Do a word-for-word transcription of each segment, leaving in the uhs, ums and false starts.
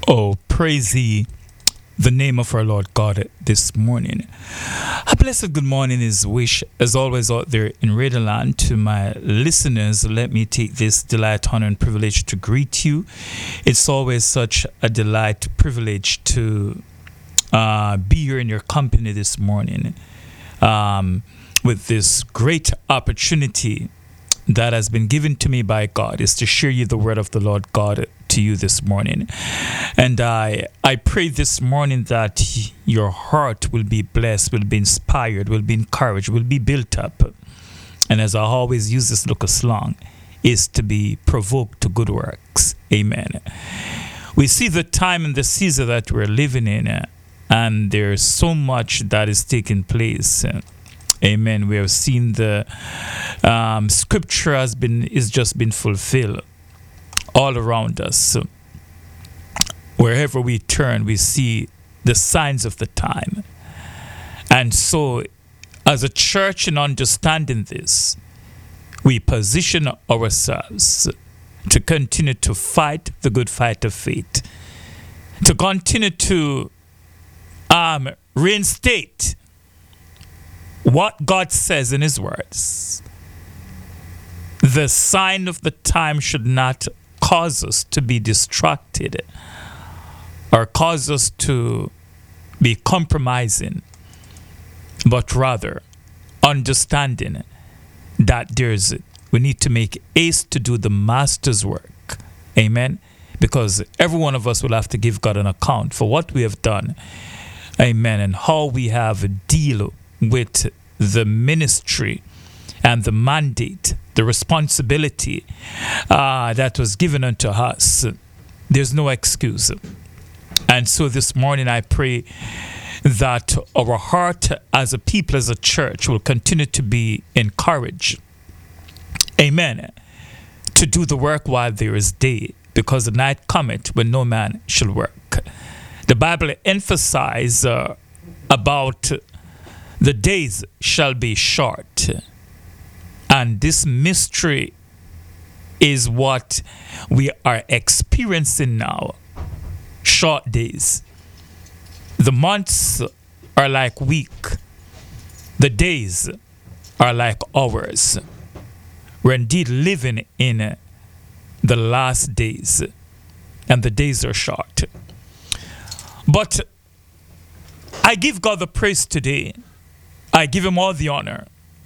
Oh, praise ye the name of our Lord God this morning. A blessed good morning is wish, as always, out there in Radioland. To my listeners, let me take this delight, honor, and privilege to greet you. It's always such a delight, privilege to uh, be here in your company this morning um, with this great opportunity that has been given to me by God, is to share you the word of the Lord God to you this morning. And I I pray this morning that your heart will be blessed, will be inspired, will be encouraged, will be built up. And as I always use this local slang, is to be provoked to good works. Amen. We see the time and the season that we're living in, and there's so much that is taking place. Amen. We have seen the um, scripture has been is just been fulfilled all around us. So wherever we turn, we see the signs of the time. And so, as a church, in understanding this, we position ourselves to continue to fight the good fight of faith, to continue to um, reinstate what God says in His words. The sign of the time should not cause us to be distracted or cause us to be compromising, but rather understanding that there's we need to make haste to do the master's work. Amen. Because every one of us will have to give God an account for what we have done. Amen. And how we have deal with the ministry and the mandate, the responsibility uh, that was given unto us. There's no excuse. And so this morning I pray that our heart as a people, as a church, will continue to be encouraged. Amen. To do the work while there is day, because the night cometh when no man shall work. The Bible emphasizes uh, about the days shall be short. And this mystery is what we are experiencing now. Short days. The months are like week. The days are like hours. We're indeed living in the last days. And the days are short. But I give God the praise today. I give Him all the honor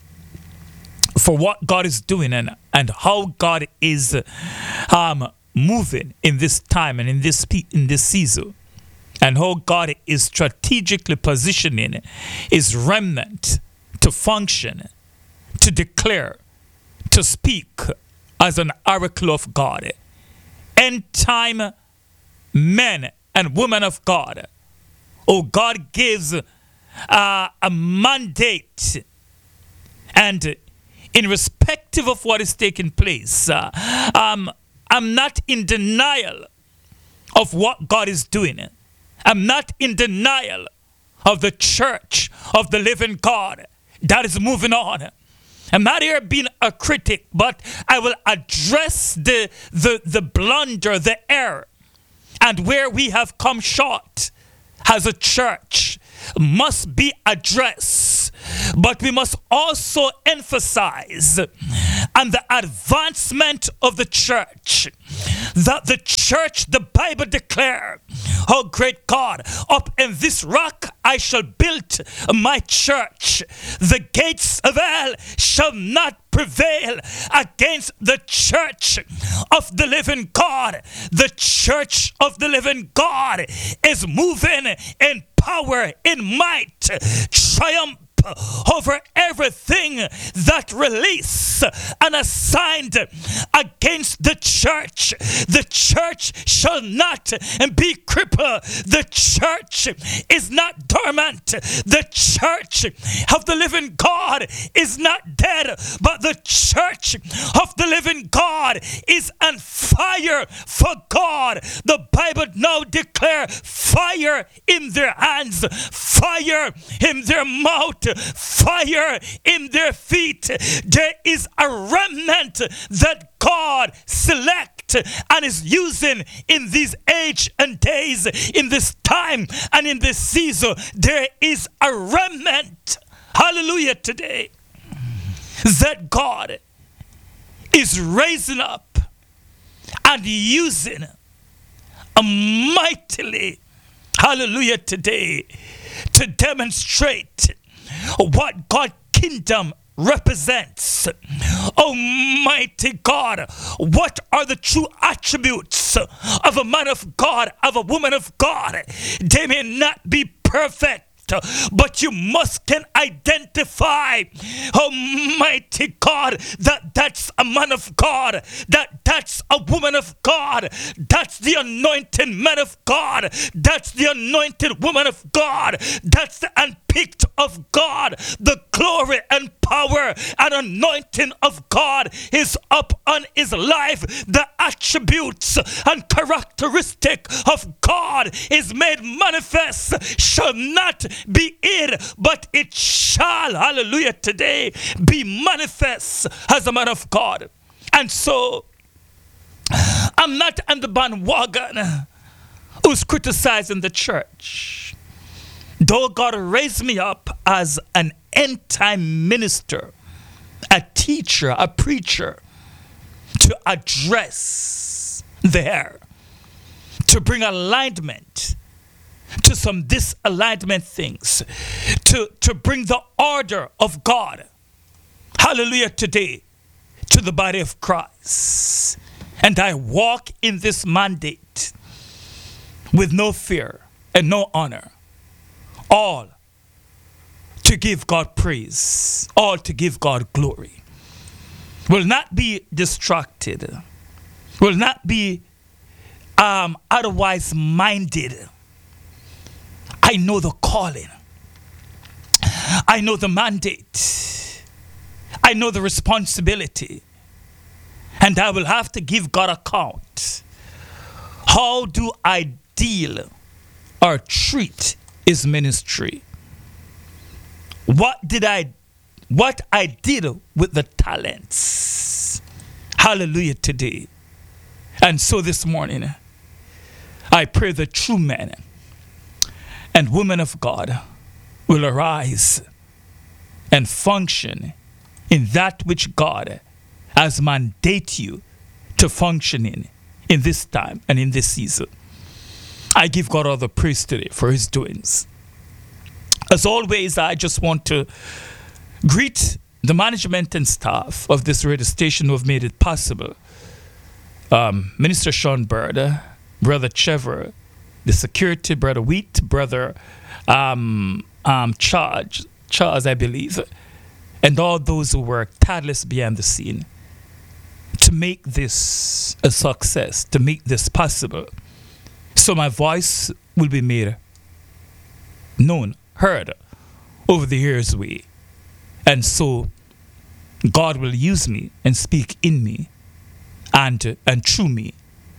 for what God is doing and, and how God is um, moving in this time and in this in this season, and how God is strategically positioning His remnant to function, to declare, to speak as an oracle of God. End time men and women of God. Oh, God gives uh, a mandate, and in respective of what is taking place, uh, um, I'm not in denial of what God is doing. I'm not in denial of the church of the living God that is moving on. I'm not here being a critic, but I will address the, the, the blunder, the error, and where we have come short as a church must be addressed. But we must also emphasize on the advancement of the church. That the church, the Bible declares, oh great God, up in this rock I shall build my church. The gates of hell shall not prevail against the church of the living God. The church of the living God is moving in power, in might, triumph over everything that release and assigned against the church. The church shall not be crippled. The church is not dormant. The church of the living God is not dead, but the church of the living God is on fire for God. The Bible now declares fire in their hands, fire in their mouth, fire in their feet. There is a remnant that God select and is using in these age and days, in this time and in this season. There is a remnant, hallelujah, today, that God is raising up and using mightily, hallelujah, today, to demonstrate what God's kingdom represents. Almighty God, what are the true attributes of a man of God, of a woman of God? They may not be perfect, but you must can identify, Almighty God, that that's a man of God, that that's a woman of God, that's the anointed man of God, that's the anointed woman of God, that's the unpicked of God. The glory and power and anointing of God is up on his life. The attributes and characteristic of God is made manifest, shall not be hid, but it shall, hallelujah, today be manifest as a man of God. And so I'm not on the bandwagon who's criticizing the church. Though God raised me up as an end-time minister, a teacher, a preacher, to address there, to bring alignment to some disalignment things, to, to bring the order of God, hallelujah, today, to the body of Christ. And I walk in this mandate with no fear and no honor, all to give God praise, all to give God glory. Will not be distracted, will not be um, otherwise minded. I know the calling. I know the mandate. I know the responsibility. And I will have to give God account. How do I deal or treat his ministry? What did I what I did with the talents? Hallelujah today. And so this morning, I pray the true men and women of God will arise and function in that which God has mandated you to function in, in this time and in this season. I give God all the praise today for his doings. As always, I just want to greet the management and staff of this radio station who have made it possible. Um, Minister Sean Bird, Brother Trevor, the security, Brother Wheat, Brother um, um, Charles, Charles, I believe, and all those who work tireless behind the scene to make this a success, to make this possible. So my voice will be made known, heard over the years way. And so God will use me and speak in me and, and through me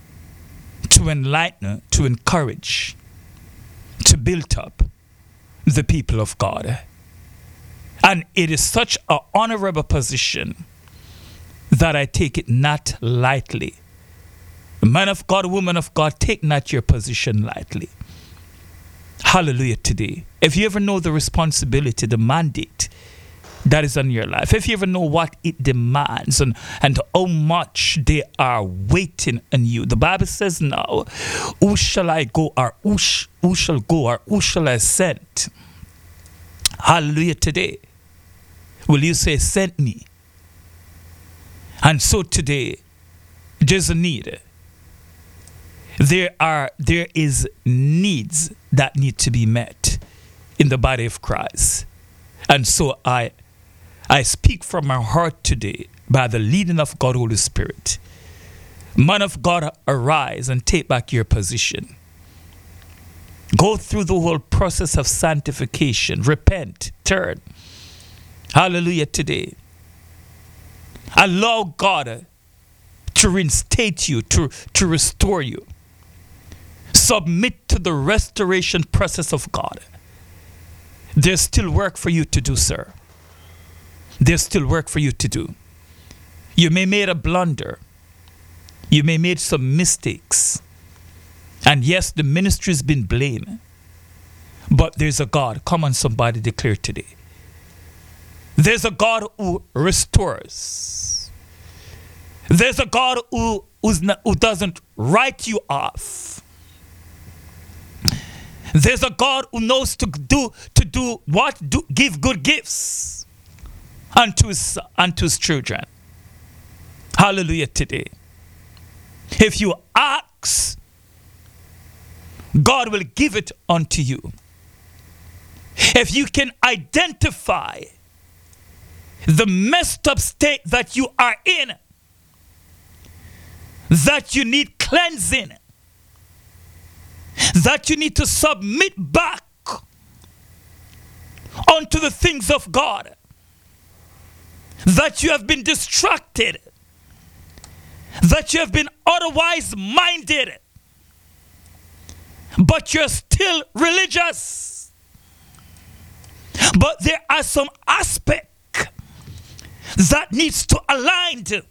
to enlighten, to encourage, to build up the people of God. And it is such an honorable position that I take it not lightly. Man of God, woman of God, take not your position lightly. Hallelujah today. If you ever know the responsibility, the mandate that is on your life, if you ever know what it demands and, and how much they are waiting on you. The Bible says now, who shall I go or who, sh- who shall go or who shall I send? Hallelujah today. Will you say, send me? And so today, there's a need. There are, there is needs that need to be met in the body of Christ. And so I I speak from my heart today by the leading of God, Holy Spirit. Man of God, arise and take back your position. Go through the whole process of sanctification. Repent, turn. Hallelujah today. Allow God to reinstate you, to, to restore you. Submit to the restoration process of God. There's still work for you to do, sir. There's still work for you to do. You may made a blunder. You may made some mistakes. And yes, the ministry's been blamed. But there's a God. Come on, somebody declare today. There's a God who restores. There's a God who, who's not, who doesn't write you off. There's a God who knows to do to do what? Do give good gifts unto his, unto his children. Hallelujah today. If you ask, God will give it unto you. If you can identify the messed up state that you are in, that you need cleansing, that you need to submit back unto the things of God, that you have been distracted, that you have been otherwise minded, but you're still religious. But there are some aspects that needs to align to.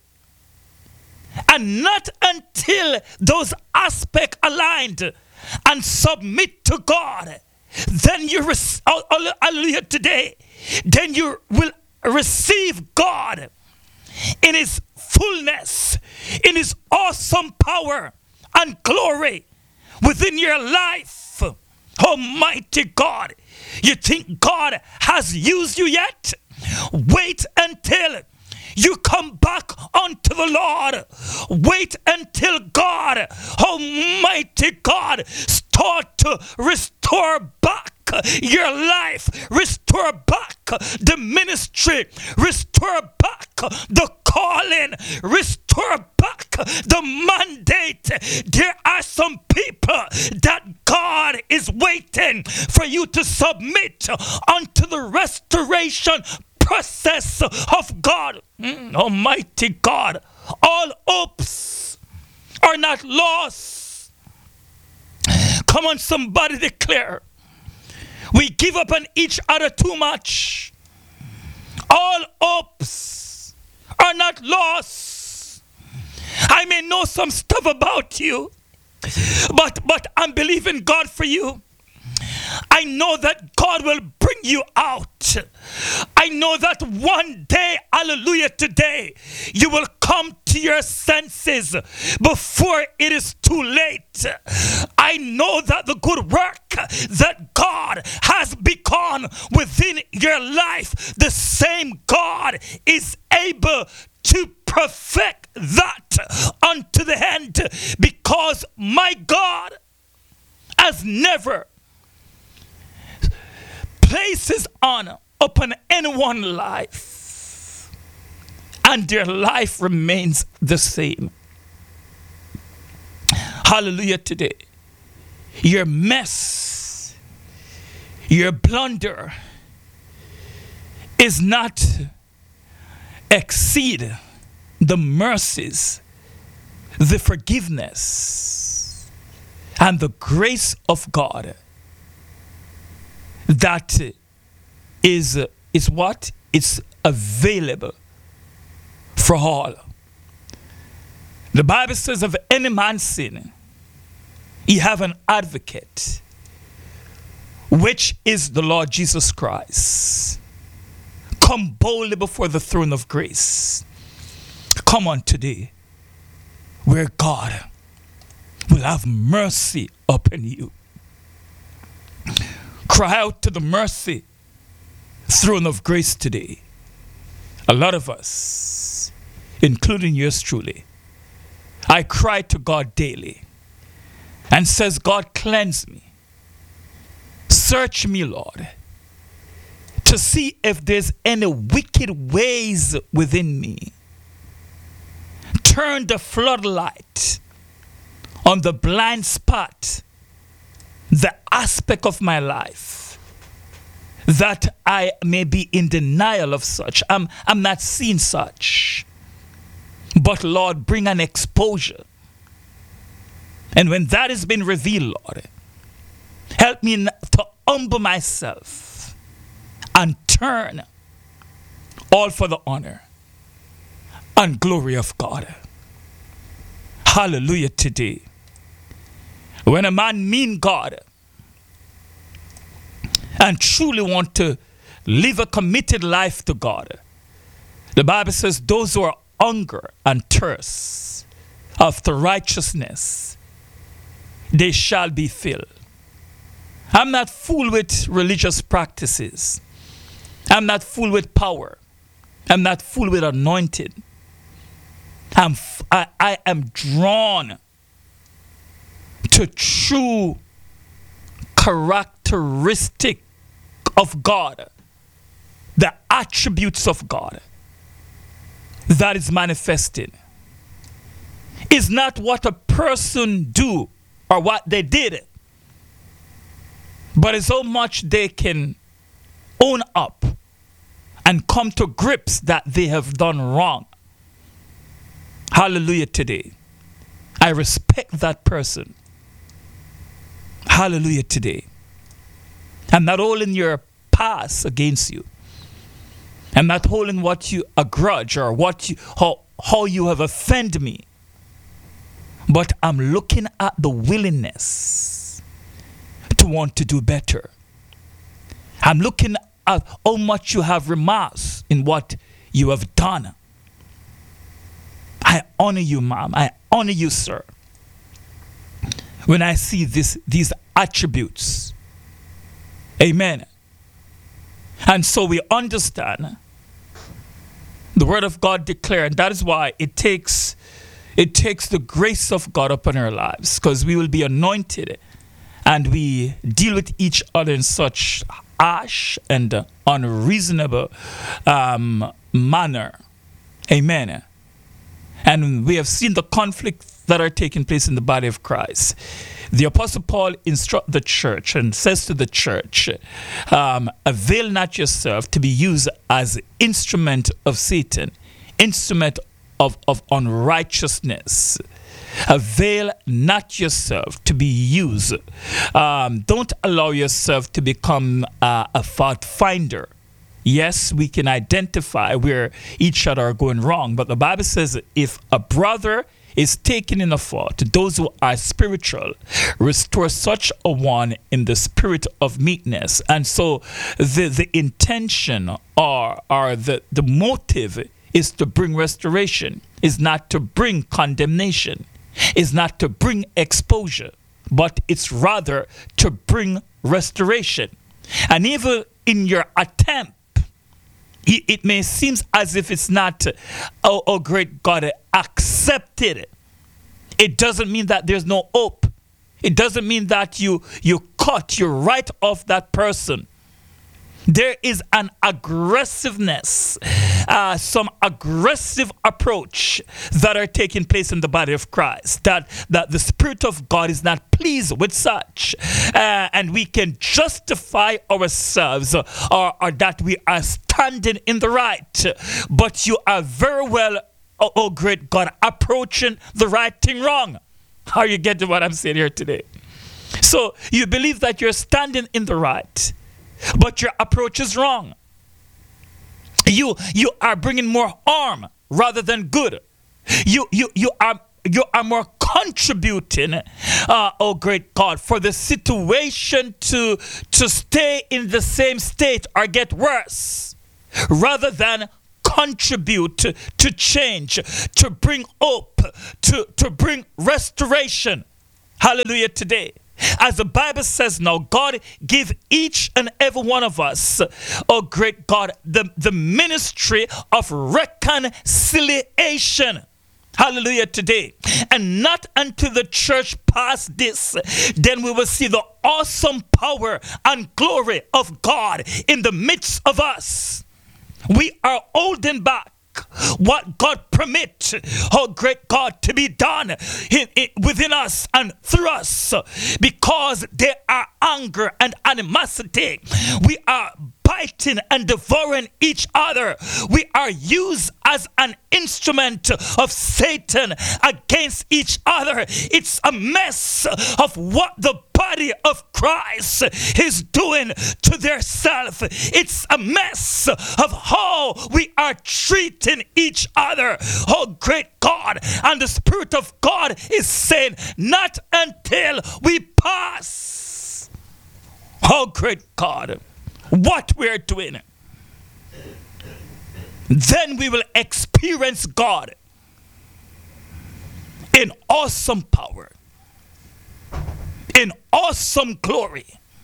And not until those aspects aligned and submit to God, then you receive, hallelujah today, then you will receive God in his fullness, in his awesome power and glory within your life. Almighty God, you think God has used you yet? Wait until you come back unto the Lord. Wait until God, Almighty God, start to restore back your life, restore back the ministry, restore back the calling, restore back the mandate. There are some people that God is waiting for you to submit unto the restoration process of God. Mm, Almighty God, all hopes are not lost. Come on, somebody declare. We give up on each other too much. All hopes are not lost. I may know some stuff about you, but but I'm believing God for you. I know that God will bring you out. I know that one day, hallelujah, today, you will come to your senses before it is too late. I know that the good work that God has begun within your life, the same God is able to perfect that unto the end, because my God has never places honor upon anyone's life, and their life remains the same. Hallelujah today. Your mess, your blunder is not exceed the mercies, the forgiveness, and the grace of God that is is what? It's available for all. The Bible says, if any man sin, he have an advocate, which is the Lord Jesus Christ. Come boldly before the throne of grace. Come on today, where God will have mercy upon you. Cry out to the mercy throne of grace today. A lot of us, including yours truly, I cry to God daily and says, God, cleanse me. Search me, Lord, to see if there's any wicked ways within me. Turn the floodlight on the blind spot, the aspect of my life that I may be in denial of such. I'm, I'm not seeing such. But Lord, bring an exposure. And when that has been revealed, Lord, help me to humble myself and turn, all for the honor and glory of God. Hallelujah today. When a man mean God and truly want to live a committed life to God, the Bible says those who are hunger and thirst after righteousness, they shall be filled. I'm not fooled with religious practices. I'm not fooled with power. I'm not fooled with anointed. I'm, f- I, I am drawn to true characteristic of God, the attributes of God that is manifested. Is not what a person do or what they did, but it's how much they can own up and come to grips that they have done wrong. Hallelujah today. I respect that person. Hallelujah today. I'm not holding your past against you. I'm not holding what you a grudge or what you how how you have offended me. But I'm looking at the willingness to want to do better. I'm looking at how much you have remorse in what you have done. I honor you, ma'am. I honor you, sir. When I see this, these attributes. Amen. And so we understand the word of God declared, and that is why it takes it takes the grace of God upon our lives, because we will be anointed and we deal with each other in such harsh and uh, unreasonable um, manner. Amen. And we have seen the conflicts that are taking place in the body of Christ. The Apostle Paul instructs the church and says to the church, um, avail not yourself to be used as instrument of Satan, instrument of, of unrighteousness. Avail not yourself to be used. Um, don't allow yourself to become uh, a fault finder. Yes, we can identify where each other are going wrong, but the Bible says if a brother is taken in a fault, those who are spiritual, restore such a one in the spirit of meekness. And so the, the intention or, or the, the motive is to bring restoration, is not to bring condemnation, is not to bring exposure, but it's rather to bring restoration. And even in your attempt, it may seem as if it's not, oh, oh great God, accepted. It doesn't mean that there's no hope. It doesn't mean that you you cut, you write off that person. There is an aggressiveness, uh, some aggressive approach that are taking place in the body of Christ. That that the Spirit of God is not pleased with such, uh, and we can justify ourselves, uh, or, or that we are standing in the right. But you are very well, oh, oh great God, approaching the right thing wrong. Are you getting what I'm saying here today? So you believe that you're standing in the right, but your approach is wrong. You you are bringing more harm rather than good. You you you are you are more contributing, uh, oh great God, for the situation to to stay in the same state or get worse, rather than contribute to, to change, to bring hope, to to bring restoration. Hallelujah today. As the Bible says now, God give each and every one of us, oh great God, the, the ministry of reconciliation. Hallelujah today. And not until the church pass this, then we will see the awesome power and glory of God in the midst of us. We are holding back what God permit, oh great God, to be done in, in, within us and through us, because there are anger and animosity. We are fighting and devouring each other. We are used as an instrument of Satan against each other. It's a mess of what the body of Christ is doing to their self. It's a mess of how we are treating each other. Oh, great God. And the Spirit of God is saying, not until we pass. Oh, great God. What we're doing. Then we will experience God in awesome power, in awesome glory,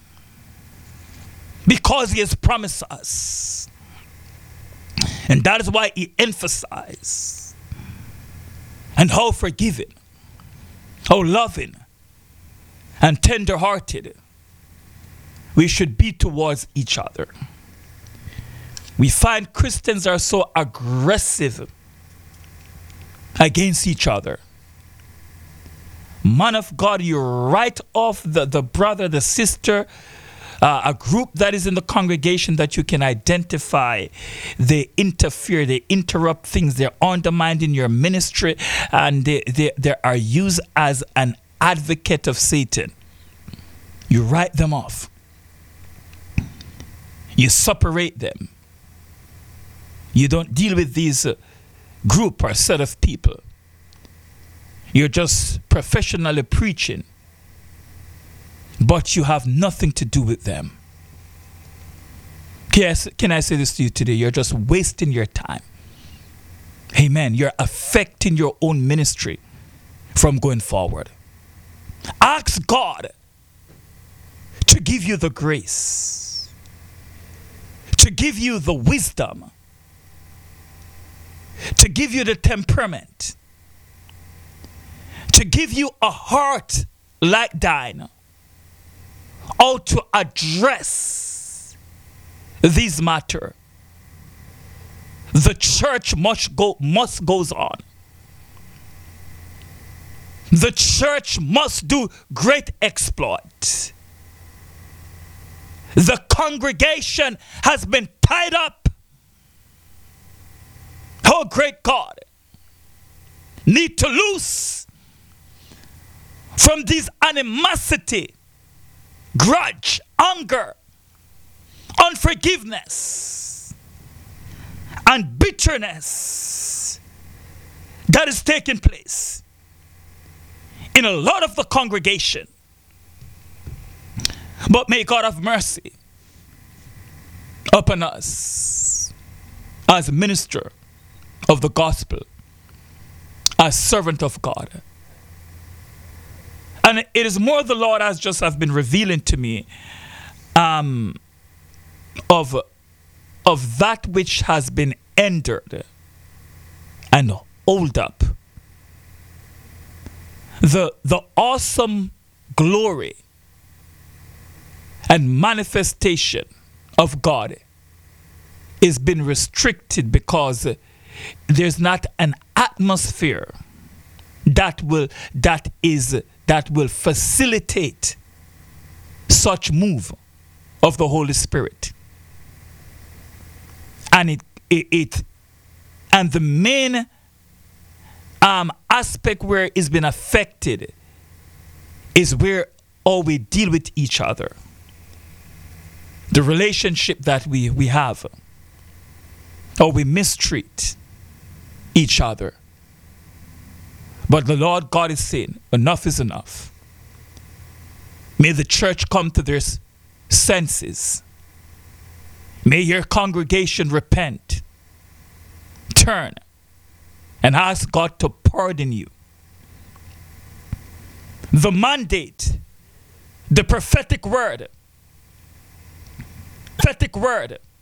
because he has promised us. And that is why he emphasized and how forgiving, how loving and tender-hearted we should be towards each other. We find Christians are so aggressive against each other. Man of God, you write off the, the brother, the sister, uh, a group that is in the congregation that you can identify. They interfere, they interrupt things, they're undermining your ministry, and they, they, they are used as an advocate of Satan. You write them off. You separate them. You don't deal with these uh, group or set of people. You're just professionally preaching, but you have nothing to do with them. Yes, can I say this to you today? You're just wasting your time. Amen. You're affecting your own ministry from going forward. Ask God to give you the grace, to give you the wisdom, to give you the temperament, to give you a heart like thine, how to address these matter. The church must go must goes on. The church must do great exploit. The congregation has been tied up. Oh, great God, need to loose from this animosity, grudge, anger, unforgiveness, and bitterness that is taking place in a lot of the congregation. But may God have mercy upon us as minister of the gospel, as servant of God. And it is more the Lord has just have been revealing to me um, of, of that which has been entered and hold up. The, the awesome glory and manifestation of God is been restricted because there's not an atmosphere that will that is that will facilitate such move of the Holy Spirit. And it it, it and the main um, aspect where it's been affected is where all we deal with each other. The relationship that we, we have, or we mistreat each other. But the Lord God is saying, enough is enough. May the church come to their senses. May your congregation repent, turn, and ask God to pardon you. The mandate, the prophetic word, prophetic word